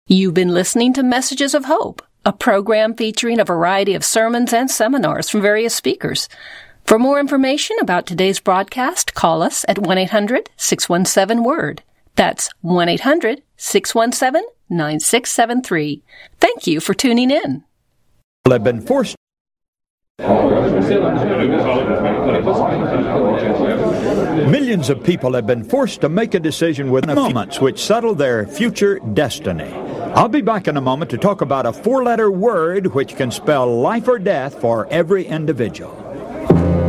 You've been listening to Messages of Hope, a program featuring a variety of sermons and seminars from various speakers. For more information about today's broadcast, call us at 1-800-617-WORD. That's 1-800-617-9673. Thank you for tuning in. Have been forced. Millions of people have been forced to make a decision within moments which settle their future destiny. I'll be back in a moment to talk about a 4-letter word which can spell life or death for every individual.